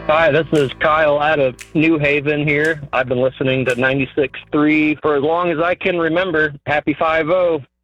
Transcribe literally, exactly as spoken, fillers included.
Hi, this is Kyle out of New Haven here. I've been listening to ninety-six point three for as long as I can remember. Happy five oh.